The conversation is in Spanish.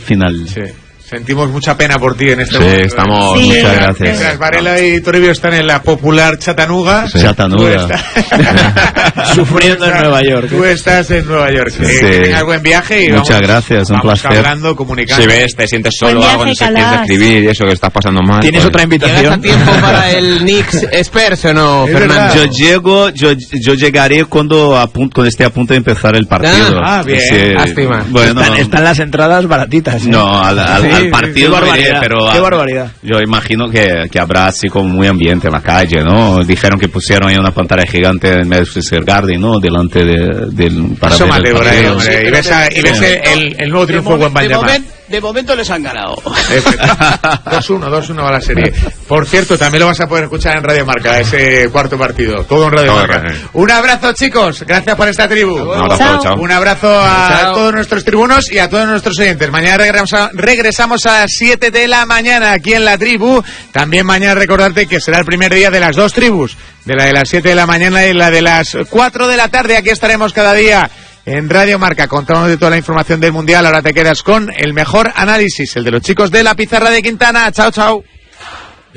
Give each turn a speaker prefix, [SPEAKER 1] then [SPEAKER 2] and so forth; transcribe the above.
[SPEAKER 1] final.
[SPEAKER 2] Sí. Sentimos mucha pena por ti en este momento.
[SPEAKER 3] Estamos...
[SPEAKER 1] Sí, muchas gracias.
[SPEAKER 2] Mientras Varela y Toribio están en la popular Chattanooga.
[SPEAKER 1] Sí. Chattanooga.
[SPEAKER 4] Sufriendo en Nueva York.
[SPEAKER 2] Tú estás en Nueva York.
[SPEAKER 1] Sí.
[SPEAKER 2] Que tengas buen viaje y
[SPEAKER 1] muchas gracias, un placer.
[SPEAKER 2] hablando, comunicando.
[SPEAKER 3] Si ves, te sientes solo,
[SPEAKER 5] Buen
[SPEAKER 3] algo, no
[SPEAKER 5] viaje,
[SPEAKER 3] sé, quieres
[SPEAKER 5] Calas.
[SPEAKER 3] escribir y eso que estás pasando mal.
[SPEAKER 4] ¿Tienes
[SPEAKER 3] pues...
[SPEAKER 4] otra invitación?
[SPEAKER 6] ¿Llegas a tiempo para el Knicks Spurs o no,
[SPEAKER 2] Es
[SPEAKER 6] Fernando?
[SPEAKER 2] verdad.
[SPEAKER 1] Yo llegaré cuando esté a punto de empezar el partido.
[SPEAKER 2] Bien.
[SPEAKER 1] Sí,
[SPEAKER 6] Lástima.
[SPEAKER 1] bueno,
[SPEAKER 4] Están las entradas baratitas. ¿eh?
[SPEAKER 1] no, al partido
[SPEAKER 4] Qué
[SPEAKER 1] no iré,
[SPEAKER 4] barbaridad.
[SPEAKER 1] pero
[SPEAKER 4] Qué barbaridad.
[SPEAKER 1] yo imagino que habrá así como muy ambiente en la calle, ¿no? Dijeron que pusieron ahí una pantalla gigante en Madison Garden, ¿no? Delante del para ver
[SPEAKER 2] Asómate
[SPEAKER 1] el
[SPEAKER 2] por ahí,
[SPEAKER 1] partido.
[SPEAKER 2] hombre. Y ves el nuevo triunfo de Wembanyama.
[SPEAKER 4] De momento les han ganado.
[SPEAKER 2] 2-1 va la serie. Por cierto, también lo vas a poder escuchar en Radio Marca, ese cuarto partido. Todo en Radio
[SPEAKER 3] Todo
[SPEAKER 2] Marca.
[SPEAKER 3] en-
[SPEAKER 2] Un abrazo, chicos. Gracias por esta tribu.
[SPEAKER 3] Un abrazo,
[SPEAKER 5] Chao.
[SPEAKER 3] chao.
[SPEAKER 2] Un abrazo a
[SPEAKER 6] Chao.
[SPEAKER 2] todos nuestros tribunos y a todos nuestros oyentes. Mañana regresamos a las 7 de la mañana aquí en la tribu. También mañana recordarte que será el primer día de las dos tribus, de la de las 7 de la mañana y la de las 4 de la tarde. Aquí estaremos cada día en Radio Marca, contamos de toda la información del Mundial. Ahora te quedas con el mejor análisis, el de los chicos de la Pizarra de Quintana. Chao, chao.